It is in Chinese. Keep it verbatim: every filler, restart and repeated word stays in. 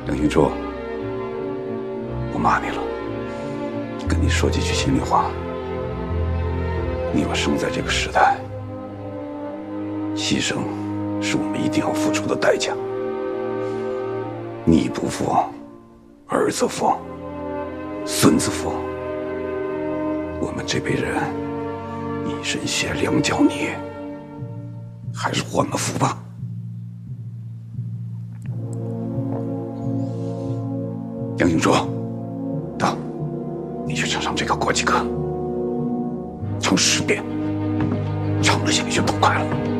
梁云珠，我骂你了，跟你说几句心里话。你我生在这个时代，牺牲是我们一定要付出的代价。你不付，儿子付，孙子付。我们这辈人一身血两脚泥，还是换个服吧。杨永珠，到，你去唱唱这个国际歌，唱十遍，唱的心里就痛快了。